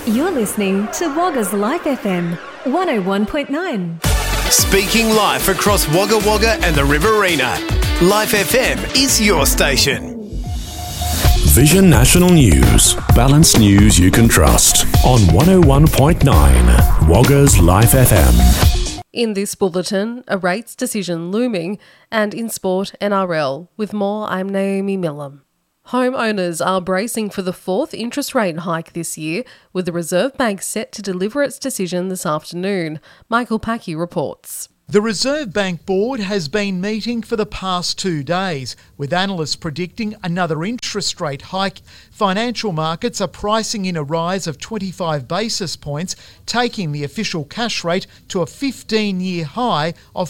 You're listening to Wagga's Life FM 101.9. Speaking live across Wagga Wagga and the Riverina, Life FM is your station. Vision National News. Balanced news you can trust on 101.9 Wagga's Life FM. In this bulletin, a rates decision looming, and in sport, NRL. With more, I'm Naomi Millam. Homeowners are bracing for the fourth interest rate hike this year, with the Reserve Bank set to deliver its decision this afternoon. Michael Packy reports. The Reserve Bank Board has been meeting for the past 2 days, with analysts predicting another interest rate hike. Financial markets are pricing in a rise of 25 basis points, taking the official cash rate to a 15-year high of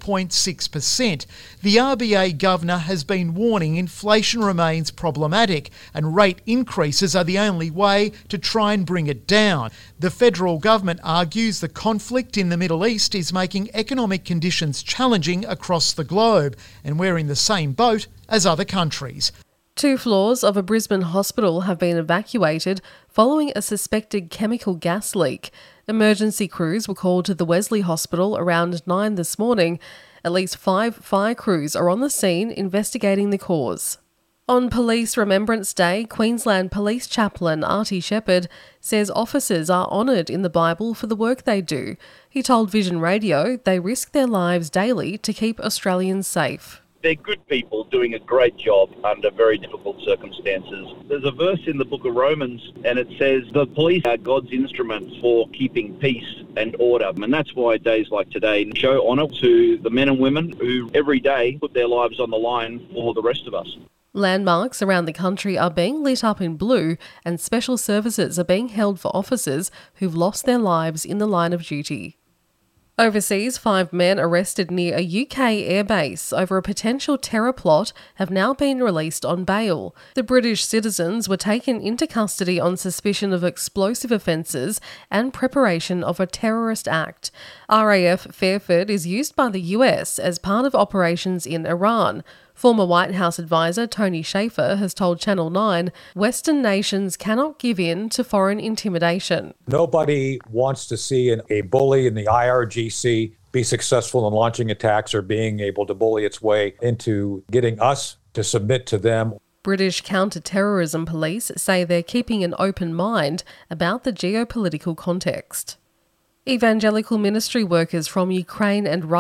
4.6%. The RBA governor has been warning inflation remains problematic and rate increases are the only way to try and bring it down. The federal government argues the conflict in the Middle East is making economic conditions challenging across the globe, and we're in the same boat as other countries. 2 floors of a Brisbane hospital have been evacuated following a suspected chemical gas leak. Emergency crews were called to the Wesley Hospital around 9 this morning. At least 5 fire crews are on the scene investigating the cause. On Police Remembrance Day, Queensland Police Chaplain Artie Shepherd says officers are honoured in the Bible for the work they do. He told Vision Radio they risk their lives daily to keep Australians safe. They're good people doing a great job under very difficult circumstances. There's a verse in the book of Romans and it says the police are God's instruments for keeping peace and order. And that's why days like today show honour to the men and women who every day put their lives on the line for the rest of us. Landmarks around the country are being lit up in blue and special services are being held for officers who've lost their lives in the line of duty. Overseas, 5 men arrested near a UK airbase over a potential terror plot have now been released on bail. The British citizens were taken into custody on suspicion of explosive offences and preparation of a terrorist act. RAF Fairford is used by the US as part of operations in Iran. Former White House advisor Tony Shaffer has told Channel 9 Western nations cannot give in to foreign intimidation. Nobody wants to see a bully in the IRGC be successful in launching attacks or being able to bully its way into getting us to submit to them. British counter-terrorism police say they're keeping an open mind about the geopolitical context. Evangelical ministry workers from Ukraine and Russia